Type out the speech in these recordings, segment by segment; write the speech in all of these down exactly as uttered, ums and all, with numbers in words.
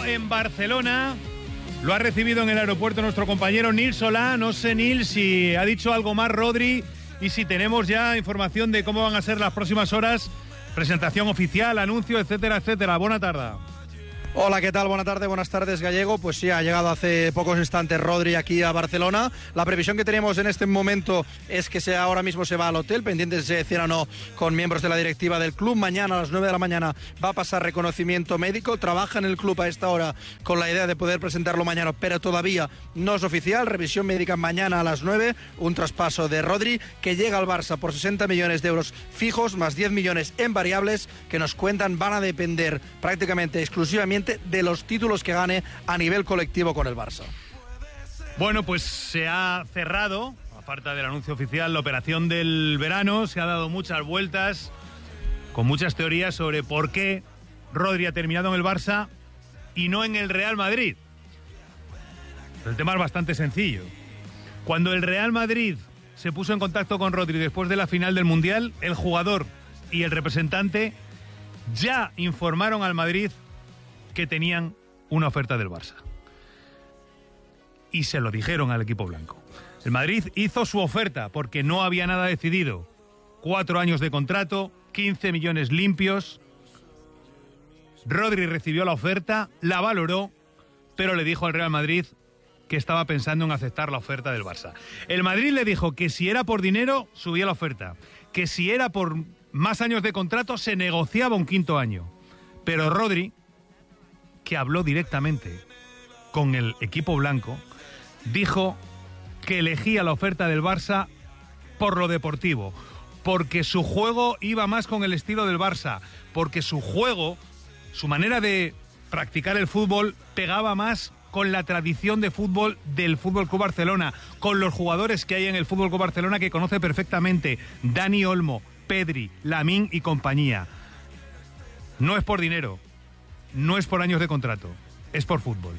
en Barcelona. Lo ha recibido en el aeropuerto nuestro compañero Nil Solá. No sé, Nil, si ha dicho algo más Rodri y si tenemos ya información de cómo van a ser las próximas horas. Presentación oficial, anuncio, etcétera, etcétera. Buena tarde. Hola, ¿qué tal? Buenas tardes, buenas tardes, Gallego. Pues sí, ha llegado hace pocos instantes Rodri aquí a Barcelona. La previsión que tenemos en este momento es que sea, ahora mismo se va al hotel, pendiente de si se decida o no con miembros de la directiva del club. Mañana a las nueve de la mañana va a pasar reconocimiento médico. Trabaja en el club a esta hora con la idea de poder presentarlo mañana, pero todavía no es oficial. Revisión médica mañana a las nueve. Un traspaso de Rodri que llega al Barça por sesenta millones de euros fijos, más diez millones en variables, que nos cuentan van a depender prácticamente exclusivamente de los títulos que gane a nivel colectivo con el Barça. Bueno, pues se ha cerrado, aparte del anuncio oficial, la operación del verano. Se ha dado muchas vueltas, con muchas teorías sobre por qué Rodri ha terminado en el Barça y no en el Real Madrid. El tema es bastante sencillo. Cuando el Real Madrid se puso en contacto con Rodri después de la final del Mundial, el jugador y el representante ya informaron al Madrid que tenían una oferta del Barça. Y se lo dijeron al equipo blanco. El Madrid hizo su oferta porque no había nada decidido. Cuatro años de contrato, quince millones limpios. Rodri recibió la oferta, la valoró, pero le dijo al Real Madrid que estaba pensando en aceptar la oferta del Barça. El Madrid le dijo que si era por dinero, subía la oferta. Que si era por más años de contrato, se negociaba un quinto año. Pero Rodri, que habló directamente con el equipo blanco, dijo que elegía la oferta del Barça por lo deportivo, porque su juego iba más con el estilo del Barça, porque su juego, su manera de practicar el fútbol pegaba más con la tradición de fútbol del Fútbol Club Barcelona, con los jugadores que hay en el Fútbol Club Barcelona que conoce perfectamente: Dani Olmo, Pedri, Lamine y compañía. No es por dinero, no es por años de contrato, es por fútbol.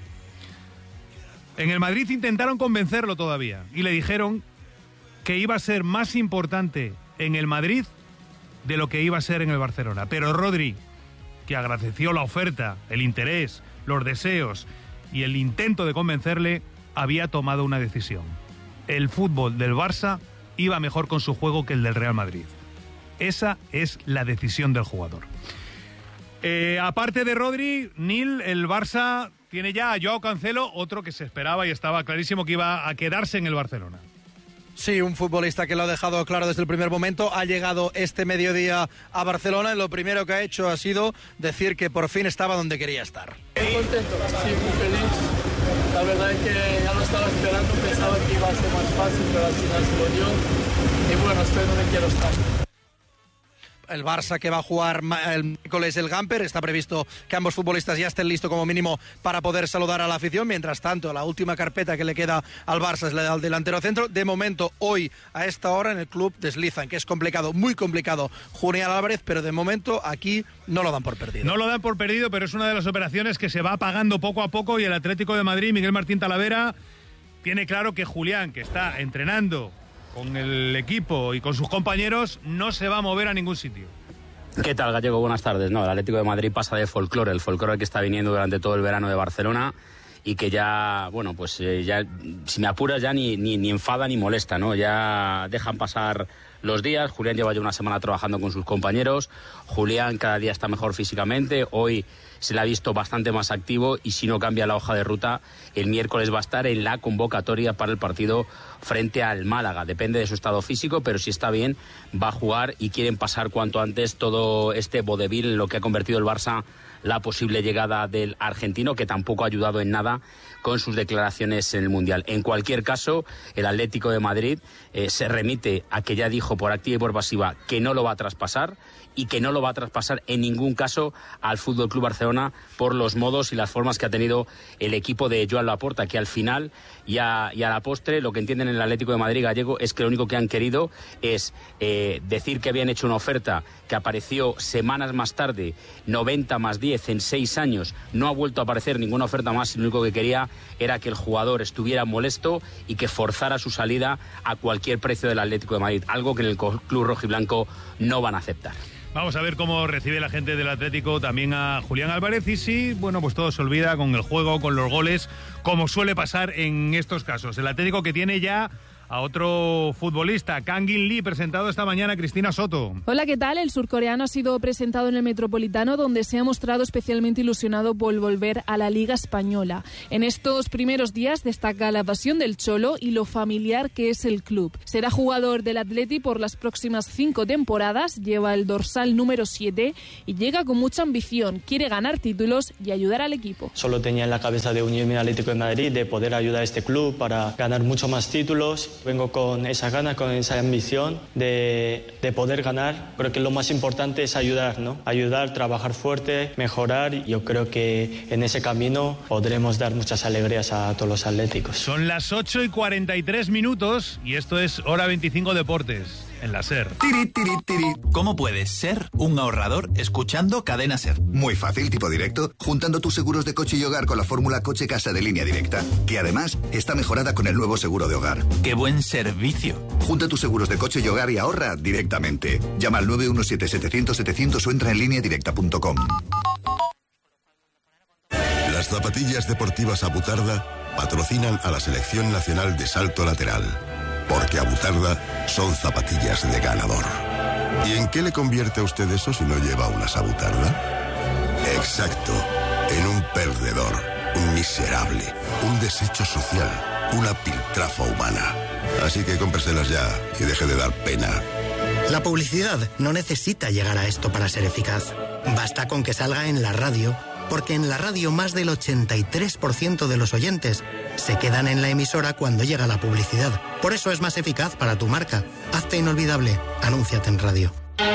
En el Madrid intentaron convencerlo todavía y le dijeron que iba a ser más importante en el Madrid de lo que iba a ser en el Barcelona. Pero Rodri, que agradeció la oferta, el interés, los deseos y el intento de convencerle, había tomado una decisión. El fútbol del Barça iba mejor con su juego que el del Real Madrid. Esa es la decisión del jugador. Eh, aparte de Rodri, Nil, el Barça tiene ya a Joao Cancelo, otro que se esperaba y estaba clarísimo que iba a quedarse en el Barcelona. Sí, un futbolista que lo ha dejado claro desde el primer momento. Ha llegado este mediodía a Barcelona y lo primero que ha hecho ha sido decir que por fin estaba donde quería estar. Muy contento, sí, muy feliz. La verdad es que ya lo estaba esperando, pensaba que iba a ser más fácil, pero al final se lo dio. Y bueno, estoy donde quiero estar. El Barça que va a jugar el miércoles el Gamper. Está previsto que ambos futbolistas ya estén listos como mínimo para poder saludar a la afición. Mientras tanto, la última carpeta que le queda al Barça es la del delantero centro. De momento, hoy, a esta hora, en el club deslizan, que es complicado, muy complicado, Julián Álvarez, pero de momento aquí no lo dan por perdido. No lo dan por perdido, pero es una de las operaciones que se va apagando poco a poco y el Atlético de Madrid, Miguel Martín Talavera, tiene claro que Julián, que está entrenando con el equipo y con sus compañeros, no se va a mover a ningún sitio. ¿Qué tal, Gallego? Buenas tardes. No, el Atlético de Madrid pasa de folclore, el folclore que está viniendo durante todo el verano de Barcelona y que ya, bueno, pues eh, ya, si me apuras, ya ni, ni, ni enfada ni molesta, ¿no? Ya dejan pasar los días. Julián lleva ya una semana trabajando con sus compañeros. Julián cada día está mejor físicamente. Hoy se le ha visto bastante más activo y si no cambia la hoja de ruta, el miércoles va a estar en la convocatoria para el partido frente al Málaga. Depende de su estado físico, pero si está bien, va a jugar y quieren pasar cuanto antes todo este vodevil en lo que ha convertido el Barça la posible llegada del argentino, que tampoco ha ayudado en nada con sus declaraciones en el Mundial. En cualquier caso, el Atlético de Madrid eh, se remite a que ya dijo por activa y por pasiva que no lo va a traspasar y que no lo va a traspasar en ningún caso al F C Barcelona por los modos y las formas que ha tenido el equipo de Joan Laporta, que al final y a, y a la postre lo que entienden en el Atlético de Madrid, Gallego, es que lo único que han querido es eh, decir que habían hecho una oferta que apareció semanas más tarde, noventa más diez en seis años, no ha vuelto a aparecer ninguna oferta más y lo único que quería era que el jugador estuviera molesto y que forzara su salida a cualquier precio del Atlético de Madrid, algo que en el club rojiblanco no van a aceptar. Vamos a ver cómo recibe la gente del Atlético también a Julián Álvarez y si, bueno, pues todo se olvida con el juego, con los goles, como suele pasar en estos casos. El Atlético que tiene ya a otro futbolista, Kangin Lee, presentado esta mañana, Cristina Soto. Hola, ¿qué tal? El surcoreano ha sido presentado en el Metropolitano, donde se ha mostrado especialmente ilusionado por volver a la Liga Española. En estos primeros días destaca la pasión del Cholo y lo familiar que es el club. Será jugador del Atleti por las próximas cinco temporadas, lleva el dorsal número siete y llega con mucha ambición. Quiere ganar títulos y ayudar al equipo. Solo tenía en la cabeza de unirme al Atlético de Madrid, de poder ayudar a este club para ganar mucho más títulos. Vengo con esa gana, con esa ambición de, de poder ganar. Creo que lo más importante es ayudar, ¿no? Ayudar, trabajar fuerte, mejorar. Yo creo que en ese camino podremos dar muchas alegrías a todos los atléticos. Son las ocho y cuarenta y tres minutos y esto es Hora veinticinco Deportes. En la SER. Tiri, tiri, tiri. ¿Cómo puedes ser un ahorrador escuchando Cadena SER? Muy fácil, tipo directo, juntando tus seguros de coche y hogar con la fórmula coche-casa de Línea Directa, que además está mejorada con el nuevo seguro de hogar. ¡Qué buen servicio! Junta tus seguros de coche y hogar y ahorra directamente. Llama al nueve uno siete setecientos setecientos o entra en línea directa punto com. Las zapatillas deportivas Abutarda patrocinan a la Selección Nacional de Salto Lateral. Porque Abutarda son zapatillas de ganador. ¿Y en qué le convierte a usted eso si no lleva unas Abutarda? Exacto, en un perdedor, un miserable, un desecho social, una piltrafa humana. Así que cómpreselas ya y deje de dar pena. La publicidad no necesita llegar a esto para ser eficaz. Basta con que salga en la radio, porque en la radio más del ochenta y tres por ciento de los oyentes se quedan en la emisora cuando llega la publicidad. Por eso es más eficaz para tu marca. Hazte inolvidable. Anúnciate en radio.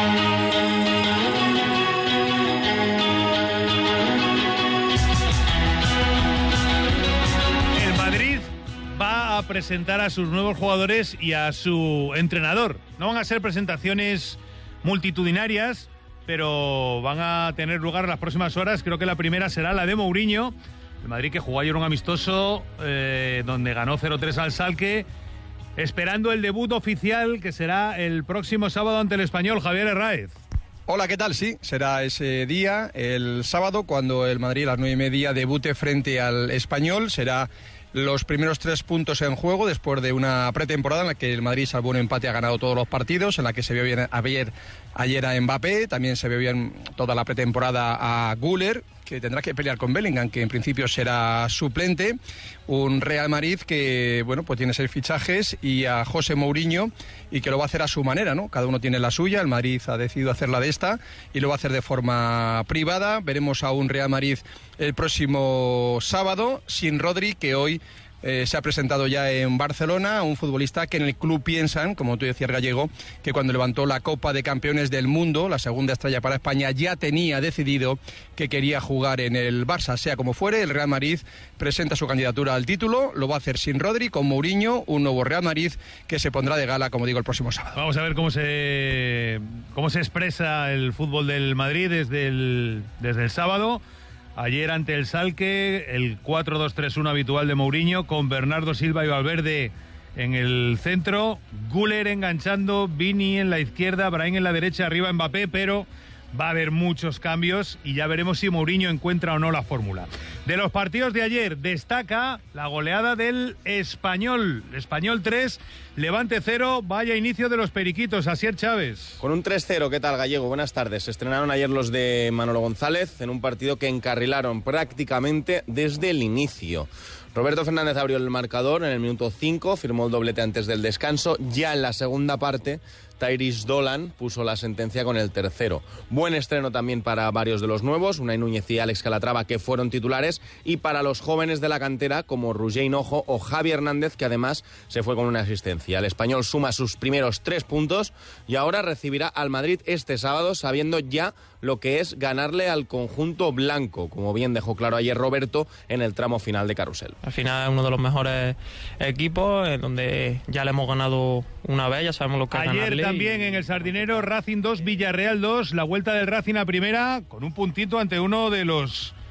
El Madrid va a presentar a sus nuevos jugadores y a su entrenador. No van a ser presentaciones multitudinarias, pero van a tener lugar en las próximas horas. Creo que la primera será la de Mourinho. El Madrid que jugó ayer un amistoso eh, donde ganó cero tres al Schalke, esperando el debut oficial que será el próximo sábado ante el Español. Javier Herráez. Hola, ¿qué tal? Sí, será ese día, el sábado, cuando el Madrid a las nueve y media debute frente al Español. Será los primeros tres puntos en juego después de una pretemporada en la que el Madrid, salvo un empate, ha ganado todos los partidos, en la que se vio bien ayer, ayer a Mbappé, también se vio bien toda la pretemporada a Güler, que tendrá que pelear con Bellingham, que en principio será suplente. Un Real Madrid que, bueno, pues tiene seis fichajes, y a José Mourinho, y que lo va a hacer a su manera, ¿no? Cada uno tiene la suya. El Madrid ha decidido hacerla de esta y lo va a hacer de forma privada. Veremos a un Real Madrid el próximo sábado sin Rodri, que hoy Eh, se ha presentado ya en Barcelona, un futbolista que en el club piensan, como tú decías, Gallego, que cuando levantó la Copa de Campeones del Mundo, la segunda estrella para España, ya tenía decidido que quería jugar en el Barça. Sea como fuere, el Real Madrid presenta su candidatura al título, lo va a hacer sin Rodri, con Mourinho, un nuevo Real Madrid que se pondrá de gala, como digo, el próximo sábado. Vamos a ver cómo se, cómo se expresa el fútbol del Madrid desde el, desde el sábado. Ayer ante el Schalke, el cuatro dos tres uno habitual de Mourinho, con Bernardo Silva y Valverde en el centro, Güler enganchando, Vini en la izquierda, Brahim en la derecha, arriba Mbappé, pero va a haber muchos cambios y ya veremos si Mourinho encuentra o no la fórmula. De los partidos de ayer destaca la goleada del Español. Español tres, Levante cero, vaya inicio de los periquitos. Asier Chávez. Con un tres cero, ¿qué tal, Gallego? Buenas tardes. Se estrenaron ayer los de Manolo González en un partido que encarrilaron prácticamente desde el inicio. Roberto Fernández abrió el marcador en el minuto cinco, firmó el doblete antes del descanso. Ya en la segunda parte, Tyrese Dolan puso la sentencia con el tercero. Buen estreno también para varios de los nuevos, Unai Núñez y Alex Calatrava, que fueron titulares, y para los jóvenes de la cantera como Roger Hinojo o Javi Hernández, que además se fue con una asistencia. El Español suma sus primeros tres puntos y ahora recibirá al Madrid este sábado, sabiendo ya lo que es ganarle al conjunto blanco, como bien dejó claro ayer Roberto en el tramo final de Carrusel. Al final es uno de los mejores equipos, en donde ya le hemos ganado una vez, ya sabemos lo que es ayer ganarle. También en el Sardinero, Racing dos, Villarreal dos, la vuelta del Racing a primera, con un puntito ante uno de los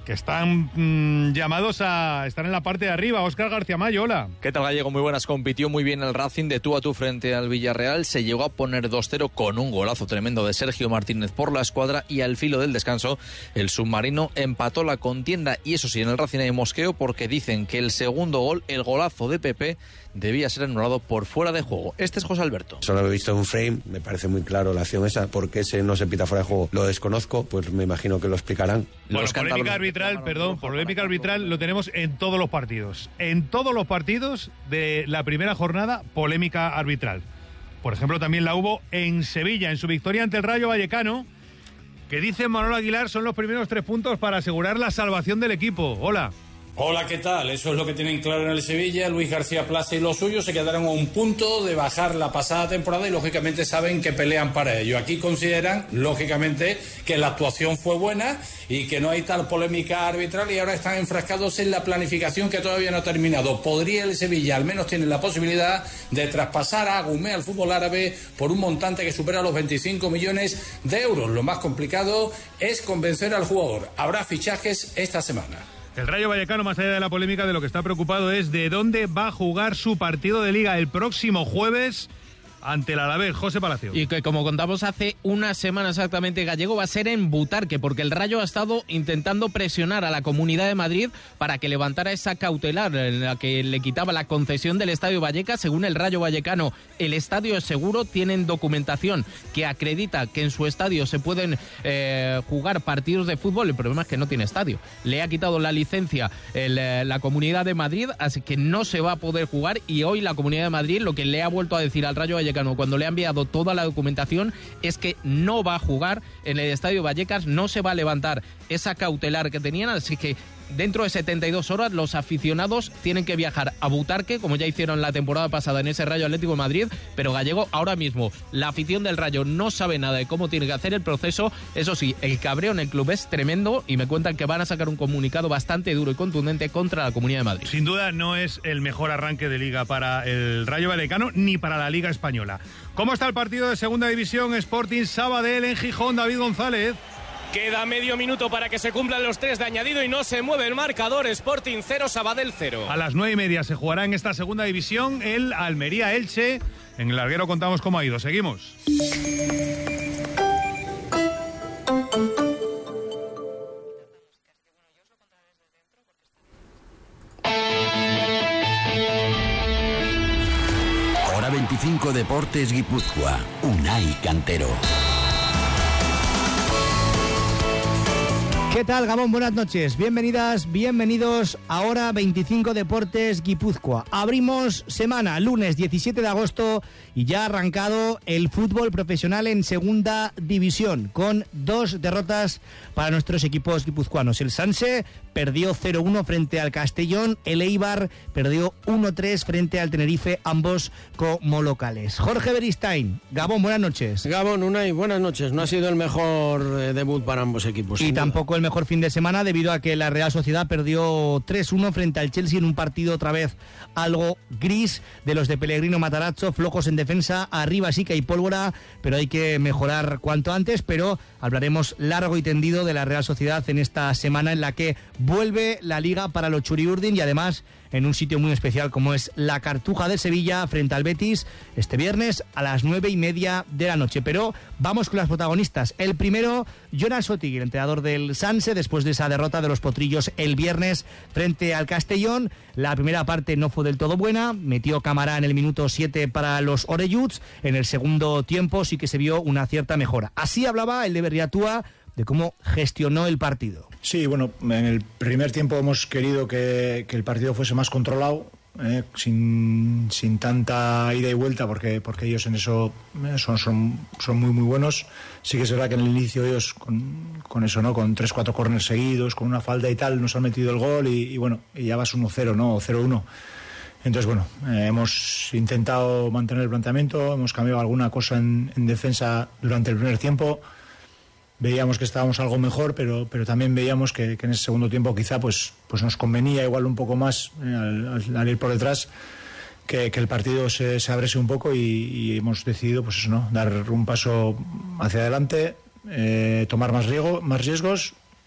que están mmm, llamados a estar en la parte de arriba. Óscar García Mayo, hola. ¿Qué tal, Gallego? Muy buenas. Compitió muy bien el Racing de tú a tú frente al Villarreal. Se llegó a poner dos cero con un golazo tremendo de Sergio Martínez por la escuadra y al filo del descanso el submarino empató la contienda. Y eso sí, en el Racing hay mosqueo porque dicen que el segundo gol, el golazo de Pepe, debía ser anulado por fuera de juego. Este es José Alberto. Solo he visto un frame, me parece muy claro la acción esa. ¿Por qué ese no se pita fuera de juego? Lo desconozco, pues me imagino que lo explicarán. Bueno, Los polémica arbitral, perdón, polémica arbitral lo tenemos en todos los partidos. En todos los partidos de la primera jornada, polémica arbitral. Por ejemplo, también la hubo en Sevilla, en su victoria ante el Rayo Vallecano, que dice Manolo Aguilar son los primeros tres puntos para asegurar la salvación del equipo. Hola. Hola, ¿qué tal? Eso es lo que tienen claro en el Sevilla. Luis García Plaza y los suyos se quedaron a un punto de bajar la pasada temporada y lógicamente saben que pelean para ello. Aquí consideran, lógicamente, que la actuación fue buena y que no hay tal polémica arbitral y ahora están enfrascados en la planificación que todavía no ha terminado. Podría el Sevilla, al menos tiene la posibilidad de traspasar a Gumé al fútbol árabe por un montante que supera los veinticinco millones de euros. Lo más complicado es convencer al jugador. Habrá fichajes esta semana. El Rayo Vallecano, más allá de la polémica, de lo que está preocupado es de dónde va a jugar su partido de Liga el próximo jueves ante el Alavés. José Palacio. Y que, como contamos hace una semana exactamente, Gallego, va a ser en Butarque, porque el Rayo ha estado intentando presionar a la Comunidad de Madrid para que levantara esa cautelar en la que le quitaba la concesión del Estadio Vallecas. Según el Rayo Vallecano, el estadio es seguro, tienen documentación que acredita que en su estadio se pueden eh, jugar partidos de fútbol. El problema es que no tiene estadio. Le ha quitado la licencia el, eh, la Comunidad de Madrid, así que no se va a poder jugar. Y hoy la Comunidad de Madrid lo que le ha vuelto a decir al Rayo Vallecano cuando le ha enviado toda la documentación es que no va a jugar en el Estadio Vallecas, no se va a levantar esa cautelar que tenían, así que dentro de setenta y dos horas los aficionados tienen que viajar a Butarque, como ya hicieron la temporada pasada en ese Rayo Atlético de Madrid. Pero, Gallego, ahora mismo la afición del Rayo no sabe nada de cómo tiene que hacer el proceso. Eso sí, el cabreo en el club es tremendo y me cuentan que van a sacar un comunicado bastante duro y contundente contra la Comunidad de Madrid. Sin duda no es el mejor arranque de Liga para el Rayo Vallecano ni para la Liga Española. ¿Cómo está el partido de Segunda División? Sporting Sabadell en Gijón. David González. Queda medio minuto para que se cumplan los tres de añadido y no se mueve el marcador. Sporting cero, Sabadell cero. A las nueve y media se jugará en esta segunda división el Almería-Elche. En el larguero contamos cómo ha ido. Seguimos. Hora veinticinco Deportes Guipúzcoa. Unai Cantero. ¿Qué tal, Gabón? Buenas noches. Bienvenidas, bienvenidos a Hora veinticinco Deportes Guipúzcoa. Abrimos semana, lunes diecisiete de agosto, y ya ha arrancado el fútbol profesional en Segunda División, con dos derrotas para nuestros equipos guipuzcoanos. El Sanse perdió cero uno frente al Castellón, el Eibar perdió uno tres frente al Tenerife, ambos como locales. Jorge Beristain, Gabón, buenas noches. Gabón, Unai, buenas noches. No ha sido el mejor eh, debut para ambos equipos. Y tampoco el mejor fin de semana, debido a que la Real Sociedad perdió tres uno frente al Chelsea en un partido otra vez algo gris de los de Pellegrino Matarazzo, flojos en defensa, arriba sí que hay pólvora, pero hay que mejorar cuanto antes. Pero hablaremos largo y tendido de la Real Sociedad en esta semana en la que vuelve la Liga para los Churiurdin, y además en un sitio muy especial como es la Cartuja de Sevilla frente al Betis este viernes a las nueve y media de la noche. Pero vamos con las protagonistas. El primero, Jonas Otigui, el entrenador del Sanse, después de esa derrota de los potrillos el viernes frente al Castellón. La primera parte no fue del todo buena, metió Camará en el minuto siete para los Orelluts. En el segundo tiempo sí que se vio una cierta mejora. Así hablaba el de Berriatúa de cómo gestionó el partido. Sí, bueno, en el primer tiempo hemos querido que, que el partido fuese más controlado, eh, sin, sin tanta ida y vuelta, porque, porque ellos en eso son, son, son muy muy buenos. Sí que es verdad que en el inicio ellos con, con eso, ¿no? Con tres, cuatro córneres seguidos, con una falta y tal, nos han metido el gol y, y bueno, y ya vas uno cero, ¿no? O cero uno. Entonces, bueno, eh, hemos intentado mantener el planteamiento, hemos cambiado alguna cosa en, en defensa durante el primer tiempo. Veíamos que estábamos algo mejor, pero, pero también veíamos que, que en ese segundo tiempo quizá pues, pues nos convenía igual un poco más eh, al, al ir por detrás que, que el partido se, se abriese un poco, y, y hemos decidido pues eso, ¿no? Dar un paso hacia adelante, eh, tomar más riesgo, más riesgos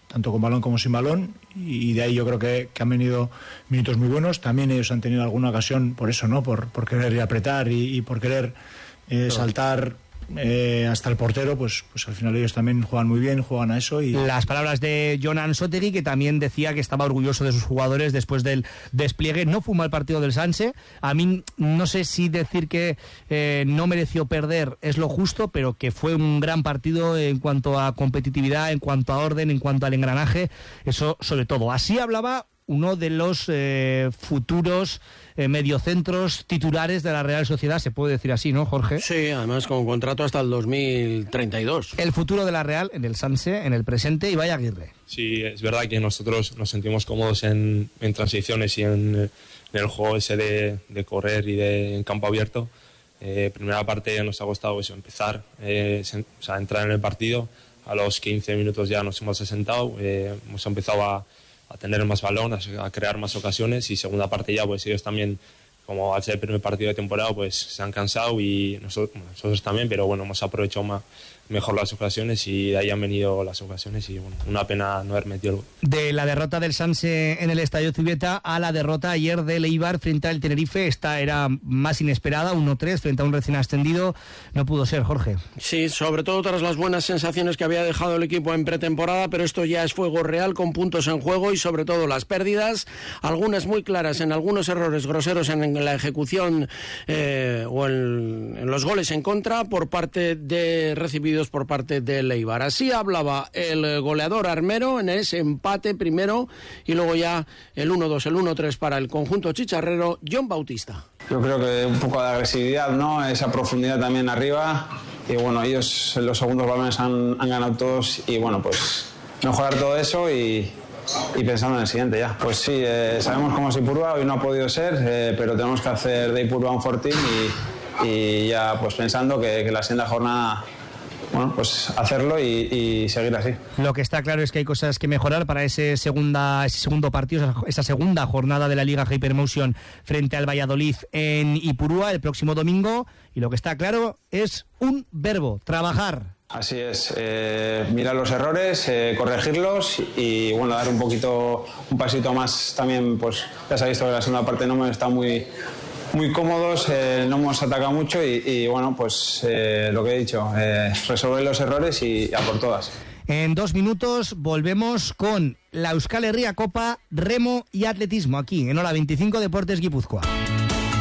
tanto con balón como sin balón, y de ahí yo creo que, que han venido minutos muy buenos. También ellos han tenido alguna ocasión por eso, ¿no? Por, por querer ir a apretar y, y por querer eh, saltar Eh, hasta el portero, pues, pues al final ellos también juegan muy bien, juegan a eso. Y las palabras de Jonan Sotegui, que también decía que estaba orgulloso de sus jugadores después del despliegue. No fue un mal partido del Sanse. A mí no sé si decir que eh, no mereció perder es lo justo, pero que fue un gran partido en cuanto a competitividad, en cuanto a orden, en cuanto al engranaje, eso sobre todo. Así hablaba uno de los eh, futuros eh, mediocentros titulares de la Real Sociedad, se puede decir así, ¿no, Jorge? Sí, además con contrato hasta el dos mil treinta y dos. El futuro de la Real en el Sanse, en el presente, Ibai Aguirre. Sí, es verdad que nosotros nos sentimos cómodos en, en transiciones y en, en el juego ese de, de correr y de en campo abierto. Eh, primera parte nos ha costado eso, empezar, eh, sen, o sea, entrar en el partido. A los quince minutos ya nos hemos asentado, eh, hemos empezado a a tener más balón, a crear más ocasiones, y segunda parte ya pues ellos también, como al ser el primer partido de temporada, pues se han cansado y nosotros, nosotros también, pero bueno, hemos aprovechado más, mejor las ocasiones y de ahí han venido las ocasiones y bueno, una pena no haber metido el gol. De la derrota del Sanse en el Estadio Zubieta a la derrota ayer del Eibar frente al Tenerife, esta era más inesperada, uno tres frente a un recién ascendido, no pudo ser, Jorge. Sí, sobre todo tras las buenas sensaciones que había dejado el equipo en pretemporada, pero esto ya es fuego real con puntos en juego y sobre todo las pérdidas, algunas muy claras en algunos errores groseros en la ejecución eh, o en, en los goles en contra por parte de recibidos por parte del Eibar. Así hablaba el goleador armero en ese empate primero y luego ya el uno dos, el uno tres para el conjunto chicharrero, Jon Bautista. Yo creo que un poco de agresividad, ¿no? Esa profundidad también arriba y bueno, ellos en los segundos balones han, han ganado todos y bueno, pues mejorar todo eso y y pensando en el siguiente ya. Pues sí, eh, sabemos cómo es Ipurúa, hoy no ha podido ser, eh, pero tenemos que hacer de Ipurúa un fortín y, y ya pues pensando que, que la siguiente jornada, bueno, pues hacerlo y, y seguir así. Lo que está claro es que hay cosas que mejorar para ese segunda ese segundo partido, esa segunda jornada de la Liga Hypermotion frente al Valladolid en Ipurúa el próximo domingo, y lo que está claro es un verbo: trabajar. Así es, eh, mirar los errores, eh, corregirlos y bueno, dar un poquito, un pasito más también. Pues ya se ha visto que la segunda parte no hemos estado muy, muy cómodos, eh, no hemos atacado mucho y, y bueno, pues eh, lo que he dicho, eh, resolver los errores y a por todas. En dos minutos volvemos con la Euskal Herria Copa, remo y atletismo aquí en Hola veinticinco Deportes Guipúzcoa.